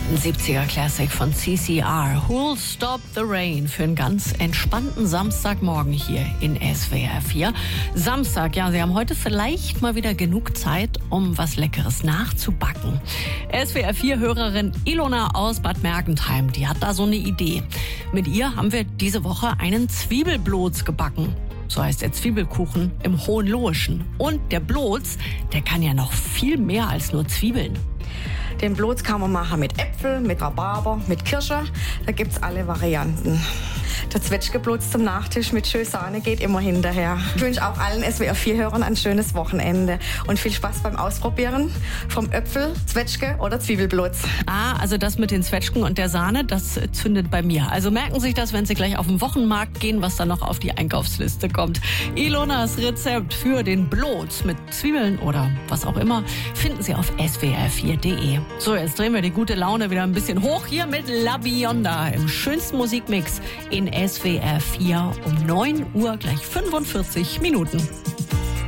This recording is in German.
Ein 70er Classic von CCR. Who'll Stop the Rain für einen ganz entspannten Samstagmorgen hier in SWR 4. Samstag, ja, Sie haben heute vielleicht mal wieder genug Zeit, um was Leckeres nachzubacken. SWR 4-Hörerin Ilona aus Bad Mergentheim, die hat da so eine Idee. Mit ihr haben wir diese Woche einen Zwiebelbloz gebacken. So heißt der Zwiebelkuchen im Hohenlohischen. Und der Bloz, der kann ja noch viel mehr als nur Zwiebeln. Den Bloz kann man machen mit Äpfel, mit Rhabarber, mit Kirsche. Da gibt's alle Varianten. Der Zwetschgebloz zum Nachtisch mit schön Sahne geht immer hinterher. Ich wünsche auch allen SWR4-Hörern ein schönes Wochenende und viel Spaß beim Ausprobieren vom Äpfel, Zwetschge oder Zwiebelbloz. Also das mit den Zwetschgen und der Sahne, das zündet bei mir. Also merken Sie sich das, wenn Sie gleich auf den Wochenmarkt gehen, was da noch auf die Einkaufsliste kommt. Ilonas Rezept für den Bloz mit Zwiebeln oder was auch immer finden Sie auf swr4.de. So, jetzt drehen wir die gute Laune wieder ein bisschen hoch hier mit La Bionda im schönsten Musikmix in SWR 4 um 9 Uhr, gleich 45 Minuten.